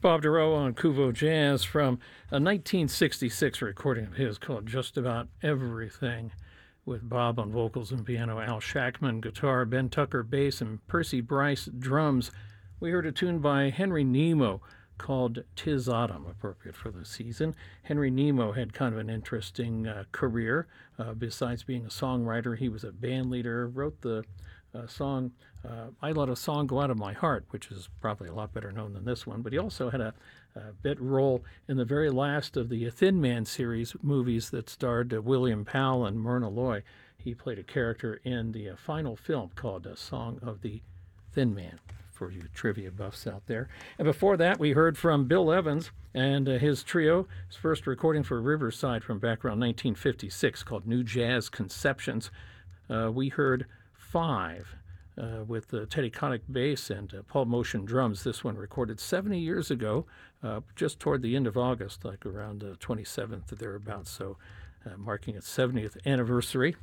Bob Dorough on Kuvo Jazz from a 1966 recording of his called Just About Everything, with Bob on vocals and piano, Al Shackman guitar, Ben Tucker bass, and Percy Bryce drums. We heard a tune by Henry Nemo called "'Tis Autumn," appropriate for the season. Henry Nemo had kind of an interesting career. Besides being a songwriter, he was a band leader, wrote the song "I Let a Song Go Out of My Heart," which is probably a lot better known than this one, but he also had a bit role in the very last of the Thin Man series movies that starred William Powell and Myrna Loy. He played a character in the final film called "Song of the Thin Man," for you trivia buffs out there. And before that, we heard from Bill Evans and his trio, his first recording for Riverside from back around 1956 called New Jazz Conceptions. We heard Five with Teddy Kotick bass and Paul Motion drums. This one recorded 70 years ago, just toward the end of August, like around the 27th or thereabouts, so marking its 70th anniversary.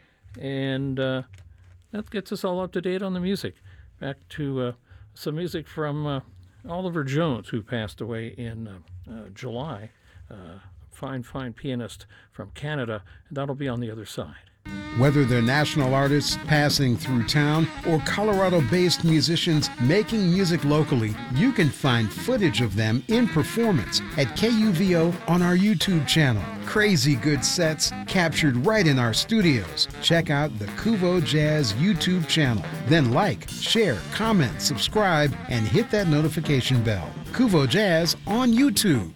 And that gets us all up to date on the music. Back to some music from Oliver Jones, who passed away in July. Fine pianist from Canada, and that'll be on the other side. Whether they're national artists passing through town or Colorado-based musicians making music locally, you can find footage of them in performance at KUVO on our YouTube channel. Crazy good sets captured right in our studios. Check out the Kuvo Jazz YouTube channel. Then like, share, comment, subscribe, and hit that notification bell. Kuvo Jazz on YouTube.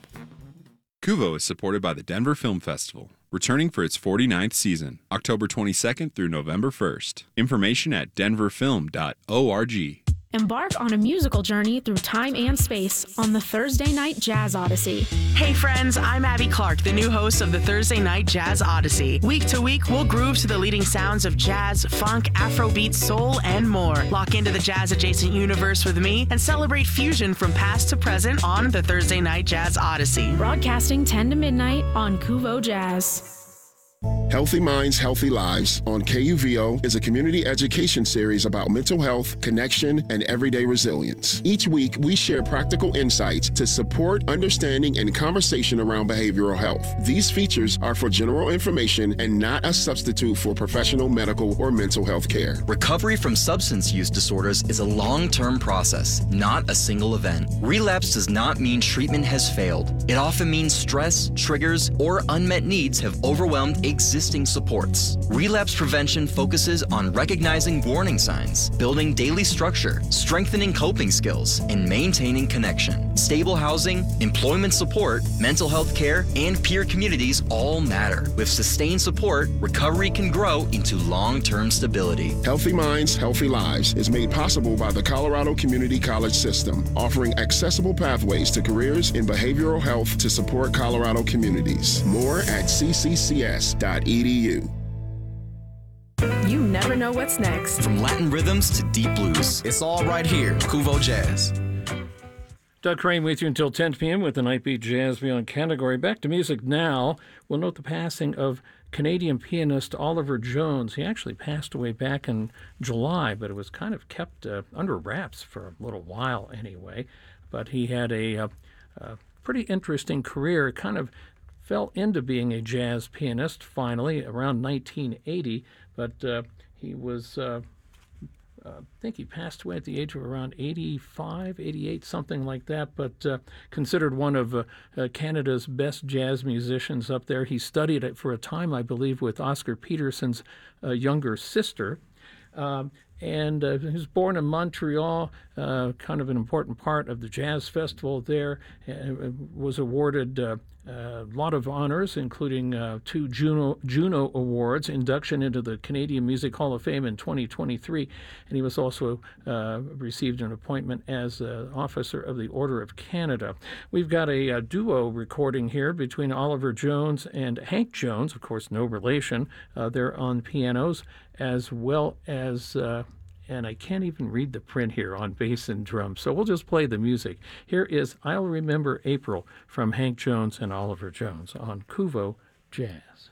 Kuvo is supported by the Denver Film Festival, returning for its 49th season, October 22nd through November 1st. Information at denverfilm.org. Embark on a musical journey through time and space on the Thursday Night Jazz Odyssey. Hey friends, I'm Abby Clark, the new host of the Thursday Night Jazz Odyssey. Week to week, we'll groove to the leading sounds of jazz, funk, Afrobeat, soul, and more. Lock into the jazz-adjacent universe with me and celebrate fusion from past to present on the Thursday Night Jazz Odyssey. Broadcasting 10 to midnight on Kuvo Jazz. Healthy Minds, Healthy Lives on KUVO is a community education series about mental health, connection, and everyday resilience. Each week, we share practical insights to support understanding and conversation around behavioral health. These features are for general information and not a substitute for professional medical or mental health care. Recovery from substance use disorders is a long-term process, not a single event. Relapse does not mean treatment has failed. It often means stress, triggers, or unmet needs have overwhelmed existing supports. Relapse prevention focuses on recognizing warning signs, building daily structure, strengthening coping skills, and maintaining connection. Stable housing, employment support, mental health care, and peer communities all matter. With sustained support, recovery can grow into long-term stability. Healthy Minds, Healthy Lives is made possible by the Colorado Community College System, offering accessible pathways to careers in behavioral health to support Colorado communities. More at cccs.edu. You never know what's next. From Latin rhythms to deep blues, it's all right here, Kuvo Jazz. Doug Crane with you until 10 p.m. with the Nightbeat Jazz Beyond category. Back to music now. We'll note the passing of Canadian pianist Oliver Jones. He actually passed away back in July, but it was kind of kept under wraps for a little while anyway. But he had a pretty interesting career. It kind of fell into being a jazz pianist finally around 1980, but he was, I think he passed away at the age of around 85, 88, something like that, but considered one of Canada's best jazz musicians up there. He studied it for a time, I believe, with Oscar Peterson's younger sister. And he was born in Montreal, kind of an important part of the jazz festival there, was awarded a lot of honors, including 2 Juno Awards, induction into the Canadian Music Hall of Fame in 2023, and he was also received an appointment as Officer of the Order of Canada. We've got a duo recording here between Oliver Jones and Hank Jones, of course no relation. They're on pianos, as well as and I can't even read the print here, on bass and drums. So we'll just play the music. Here is I'll Remember April from Hank Jones and Oliver Jones on Kuvo Jazz.